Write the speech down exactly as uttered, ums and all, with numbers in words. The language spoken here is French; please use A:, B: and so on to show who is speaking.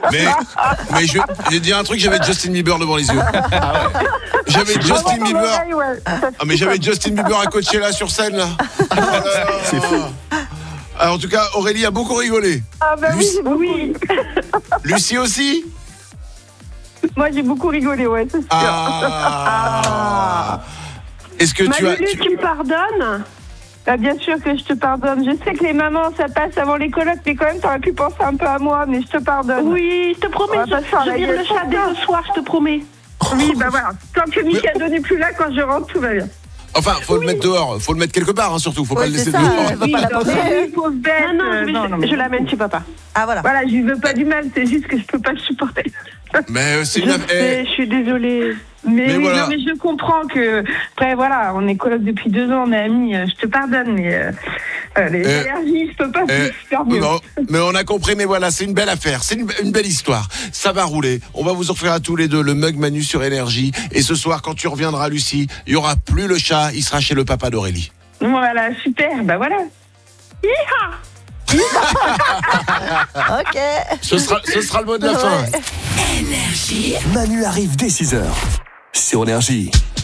A: Mais, mais je vais dire un truc, j'avais Justin Bieber devant les yeux. Ah ouais. J'avais Justin Bieber.
B: Oreille, ouais.
A: Ah, mais j'avais Justin Bieber à Coachella sur scène là. C'est fou. Alors, en tout cas, Aurélie a beaucoup rigolé.
B: Ah bah
A: Lucie...
B: oui, oui.
A: Lucie aussi.
B: Moi j'ai beaucoup rigolé, ouais, c'est sûr.
A: Ah. Est-ce que tu as...
B: Marie-Lou, tu me pardonnes? Bah, bien sûr que je te pardonne. Je sais que les mamans, ça passe avant les colocs, mais quand même, t'aurais pu penser un peu à moi, mais je te pardonne.
C: Oui, je te promets, je, je vire le chat dès ce soir, je te promets.
B: Oui, bah voilà. Tant que Mikado n'est plus là, quand je rentre, tout va bien.
A: Enfin, faut oui. le mettre dehors, faut le mettre quelque part, hein, surtout, faut
D: ouais,
A: pas le laisser
D: ça,
A: dehors.
D: Elle va oui, pas l'abandonner.
B: Pauvre bête.
C: Non, non, je, non, non, je, je l'amène chez papa.
D: Ah voilà.
B: Voilà, je lui veux pas du mal, c'est juste que je peux pas le supporter.
A: Mais c'est
B: une affaire. Je suis désolée. Mais, mais oui, voilà. Non, mais je comprends que après voilà, on est coloc depuis deux ans, on est amis. Je te pardonne, mais euh, les euh, allergies, je peux pas euh, faire mieux.
A: Non, mais on a compris. Mais voilà, c'est une belle affaire, c'est une, une belle histoire. Ça va rouler. On va vous offrir à tous les deux le mug Manu sur Énergie. Et ce soir, quand tu reviendras, Lucie, il y aura plus le chat, il sera chez le papa d'Aurélie.
B: Voilà, super. Bah voilà. Hi-ha.
D: Ok.
A: Ce sera, ce sera le mot de la ouais. fin.
E: Énergie. Manu arrive dès six heures sur Énergie.